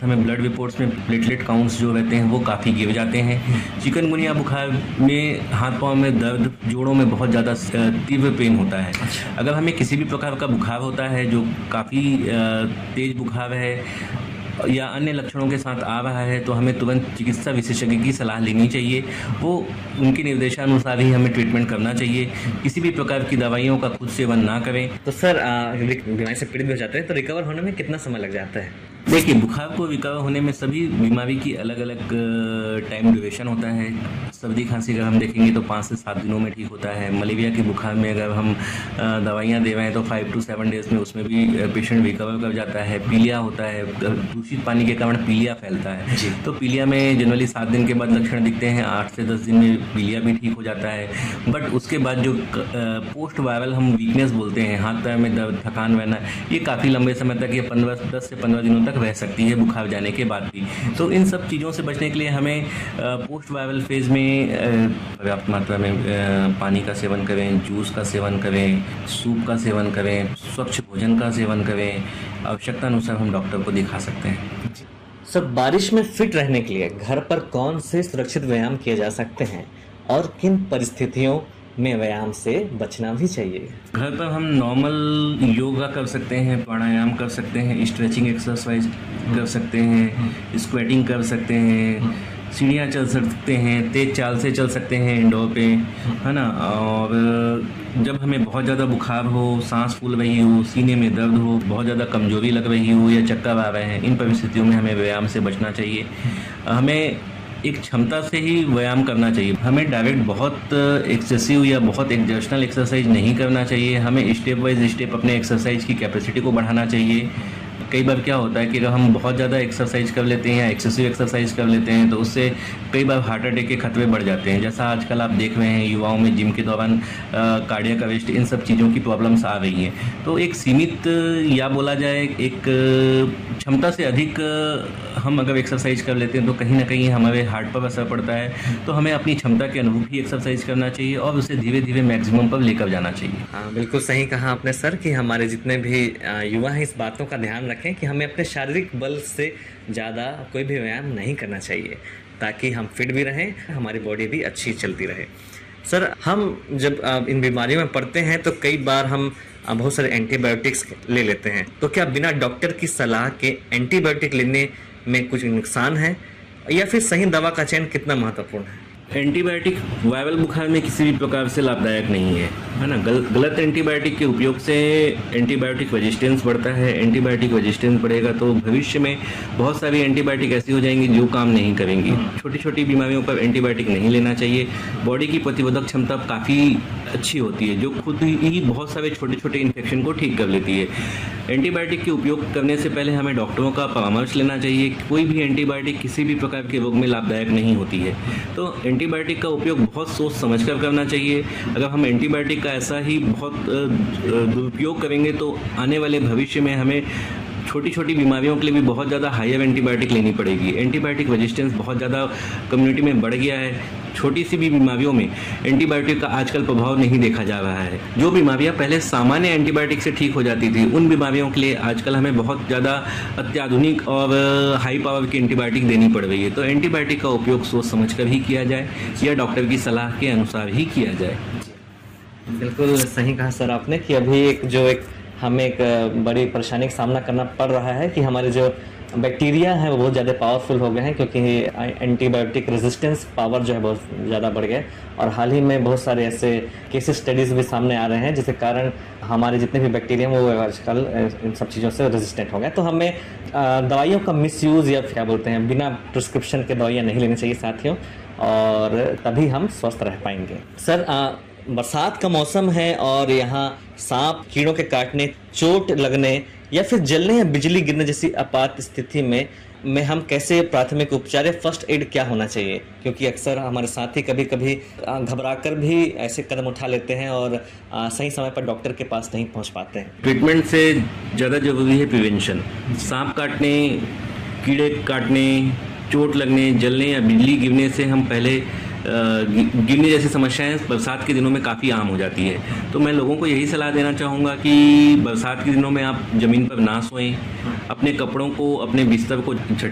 साथ हमें blood reports में प्लेटलेट काउंट्स जो रहते हैं वो काफ़ी गिर जाते हैं। चिकनगुनिया बुखार में हाथ पांव में दर्द, जोड़ों में बहुत ज़्यादा तीव्र पेन होता है। अगर हमें किसी भी प्रकार का बुखार होता है जो काफ़ी तेज बुखार है या अन्य लक्षणों के साथ आ रहा है तो हमें तुरंत चिकित्सा विशेषज्ञ की सलाह लेनी चाहिए। वो उनके निर्देशानुसार ही हमें ट्रीटमेंट करना चाहिए। किसी भी प्रकार की दवाइयों का खुद सेवन ना करें। तो सर बीमारी से पीड़ित हो जाते हैं तो रिकवर होने में कितना समय लग जाता है? देखिए, बुखार को रिकवर होने में सभी बीमारी की अलग अलग टाइम ड्यूरेशन होता है। सर्दी खांसी अगर हम देखेंगे तो 5 से 7 दिनों में ठीक होता है। मलेरिया के बुखार में अगर हम दवाइयाँ दे रहे हैं तो 5 to 7 डेज में उसमें भी पेशेंट रिकवर कर जाता है। पीलिया होता है, दूषित पानी के कारण पीलिया फैलता है तो पीलिया में जनरली 7 दिन के बाद लक्षण दिखते हैं, 8 से 10 दिन में पीलिया भी ठीक हो जाता है। बट उसके बाद जो पोस्ट वायरल हम वीकनेस बोलते हैं, हाथ पैर में दर्द, थकान रहना, ये काफ़ी लंबे समय तक, ये 10 से 15 दिनों तक रह सकती है बुखार जाने के बाद भी। तो इन सब चीज़ों से बचने के लिए हमें पोस्ट वायरल फेज में पर्याप्त मात्रा में पानी का सेवन करें, जूस का सेवन करें, सूप का सेवन करें, स्वच्छ भोजन का सेवन करें। आवश्यकता अनुसार हम डॉक्टर को दिखा सकते हैं। सर, बारिश में फिट रहने के लिए घर पर कौन से सुरक्षित व्यायाम किए जा सकते हैं और किन परिस्थितियों में व्यायाम से बचना भी चाहिए? घर पर हम नॉर्मल योगा कर सकते हैं, प्राणायाम कर सकते हैं, स्ट्रेचिंग एक्सरसाइज कर सकते हैं, स्क्वेटिंग कर सकते हैं, सीढ़ियाँ चल सकते हैं, तेज चाल से चल सकते हैं इंडोर पे, है ना। और जब हमें बहुत ज़्यादा बुखार हो, सांस फूल रही हो, सीने में दर्द हो, बहुत ज़्यादा कमजोरी लग रही हो या चक्कर आ रहे हैं, इन परिस्थितियों में हमें व्यायाम से बचना चाहिए। हमें एक क्षमता से ही व्यायाम करना चाहिए। हमें डायरेक्ट बहुत एक्सेसिव या बहुत एक्जर्शनल एक्सरसाइज नहीं करना चाहिए। हमें स्टेप बाय स्टेप अपने एक्सरसाइज की कैपेसिटी को बढ़ाना चाहिए। कई बार क्या होता है कि अगर हम बहुत ज़्यादा एक्सरसाइज कर लेते हैं या एक्सेसिव एक्सरसाइज कर लेते हैं तो उससे कई बार हार्ट अटैक के खतरे बढ़ जाते हैं। जैसा आजकल आप देख रहे हैं युवाओं में जिम के दौरान कार्डियक अरेस्ट, इन सब चीज़ों की प्रॉब्लम्स आ रही हैं। तो एक सीमित या बोला जाए एक क्षमता से अधिक हम अगर एक्सरसाइज कर लेते हैं तो कहीं ना कहीं हमारे हार्ट पर असर पड़ता है। तो हमें अपनी क्षमता के अनुरूप ही एक्सरसाइज करना चाहिए और उसे धीरे धीरे मैक्सिमम पर लेकर जाना चाहिए। हाँ, बिल्कुल सही कहा आपने सर कि हमारे जितने भी युवा हैं इस बातों का ध्यान रखें कि हमें अपने शारीरिक बल से ज़्यादा कोई भी व्यायाम नहीं करना चाहिए ताकि हम फिट भी रहें, हमारी बॉडी भी अच्छी चलती रहे। सर, हम जब इन बीमारियों में पड़ते हैं तो कई बार हम बहुत सारे एंटीबायोटिक्स ले लेते हैं, तो क्या बिना डॉक्टर की सलाह के एंटीबायोटिक लेने में कुछ नुकसान है या फिर सही दवा का चयन कितना महत्वपूर्ण है? एंटीबायोटिक वायरल बुखार में किसी भी प्रकार से लाभदायक नहीं है ना। गलत एंटीबायोटिक के उपयोग से एंटीबायोटिक रेजिस्टेंस बढ़ता है। एंटीबायोटिक रेजिस्टेंस बढ़ेगा तो भविष्य में बहुत सारी एंटीबायोटिक ऐसी हो जाएंगी जो काम नहीं करेंगी। छोटी छोटी बीमारियों पर एंटीबायोटिक नहीं लेना चाहिए। बॉडी की प्रतिरोधक क्षमता काफ़ी अच्छी होती है जो खुद ही बहुत सारे छोटे छोटे इन्फेक्शन को ठीक कर लेती है। एंटीबायोटिक के उपयोग करने से पहले हमें डॉक्टरों का परामर्श लेना चाहिए। कोई भी एंटीबायोटिक किसी भी प्रकार के रोग में लाभदायक नहीं होती है। तो एंटीबायोटिक का उपयोग बहुत सोच समझकर करना चाहिए। अगर हम एंटीबायोटिक का ऐसा ही बहुत दुरुपयोग करेंगे तो आने वाले भविष्य में हमें छोटी छोटी बीमारियों के लिए भी बहुत ज़्यादा हायर एंटीबायोटिक लेनी पड़ेगी। एंटीबायोटिक रेजिस्टेंस बहुत ज़्यादा कम्युनिटी में बढ़ गया है। छोटी सी भी बीमारियों में एंटीबायोटिक का आजकल प्रभाव नहीं देखा जा रहा है। जो बीमारियां पहले सामान्य एंटीबायोटिक से ठीक हो जाती थी उन बीमारियों के लिए आजकल हमें बहुत ज़्यादा अत्याधुनिक और हाई पावर की एंटीबायोटिक देनी पड़ रही है। तो एंटीबायोटिक का उपयोग सोच समझकर ही किया जाए या डॉक्टर की सलाह के अनुसार ही किया जाए। बिल्कुल सही कहा सर आपने कि अभी हमें एक बड़ी परेशानी का सामना करना पड़ रहा है कि हमारे जो बैक्टीरिया है वो बहुत ज़्यादा पावरफुल हो गए हैं क्योंकि एंटीबायोटिक रेजिस्टेंस पावर जो है बहुत ज़्यादा बढ़ गया। और हाल ही में बहुत सारे ऐसे केसेस स्टडीज़ भी सामने आ रहे हैं जिसके कारण हमारे जितने भी बैक्टीरिया हैं वो आजकल इन सब चीज़ों से रेजिस्टेंट हो गए। तो हमें दवाइयों का मिसयूज़ या क्या बोलते हैं बिना प्रिस्क्रिप्शन के दवाइयाँ नहीं लेनी चाहिए साथियों, और तभी हम स्वस्थ रह पाएंगे। सर, बरसात का मौसम है और यहाँ सांप कीड़ों के काटने, चोट लगने या फिर जलने या बिजली गिरने जैसी आपात स्थिति में हम कैसे प्राथमिक उपचार या फर्स्ट एड क्या होना चाहिए? क्योंकि अक्सर हमारे साथी कभी कभी घबराकर भी ऐसे कदम उठा लेते हैं और सही समय पर डॉक्टर के पास नहीं पहुंच पाते हैं। ट्रीटमेंट से ज़्यादा जरूरी है प्रिवेंशन। सांप काटने, कीड़े काटने, चोट लगने, जलने या बिजली गिरने से हम पहले गिरने जैसी समस्याएं बरसात के दिनों में काफ़ी आम हो जाती है। तो मैं लोगों को यही सलाह देना चाहूँगा कि बरसात के दिनों में आप ज़मीन पर ना सोएं, अपने कपड़ों को, अपने बिस्तर को